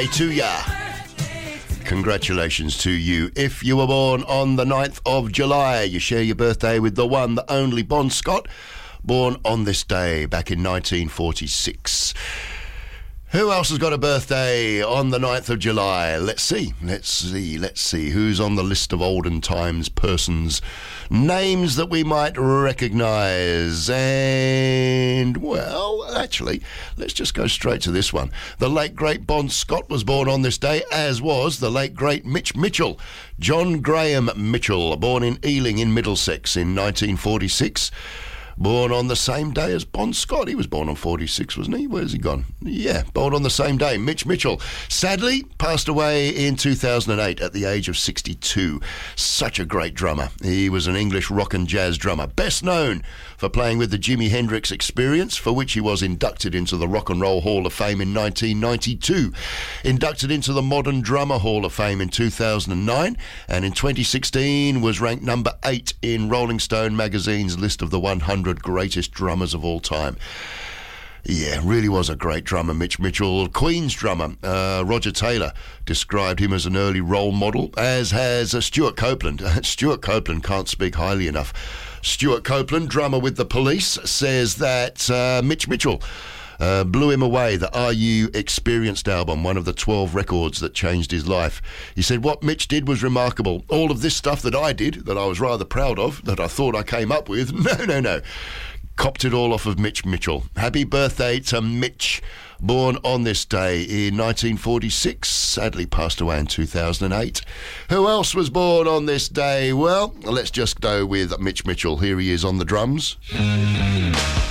birthday to ya. Congratulations to you. If you were born on the 9th of July, you share your birthday with the one, the only Bon Scott, born on this day back in 1946. Who else has got a birthday on the 9th of July? Let's see. Who's on the list of olden times persons? Names that we might recognise. And, well, actually, let's just go straight to this one. The late, great Bon Scott was born on this day, as was the late, great Mitch Mitchell. John Graham Mitchell, born in Ealing in Middlesex in 1946. Born on the same day as Bon Scott. He was born on 46, wasn't he? Where's he gone? Yeah, born on the same day. Mitch Mitchell. Sadly, passed away in 2008 at the age of 62. Such a great drummer. He was an English rock and jazz drummer. Best known for playing with the Jimi Hendrix Experience, for which he was inducted into the Rock and Roll Hall of Fame in 1992. Inducted into the Modern Drummer Hall of Fame in 2009. And in 2016 was ranked number 8 in Rolling Stone magazine's list of the 100 greatest drummers of all time. Yeah, really was a great drummer, Mitch Mitchell. Queen's drummer, Roger Taylor, described him as an early role model, as has Stuart Copeland. Stuart Copeland can't speak highly enough. Stuart Copeland, drummer with the Police, says that Mitch Mitchell blew him away. The Are You Experienced album, one of the 12 records that changed his life. He said, what Mitch did was remarkable. All of this stuff that I did, that I was rather proud of, that I thought I came up with, no. Copped it all off of Mitch Mitchell. Happy birthday to Mitch, born on this day in 1946, sadly passed away in 2008. Who else was born on this day? Well, let's just go with Mitch Mitchell. Here he is on the drums.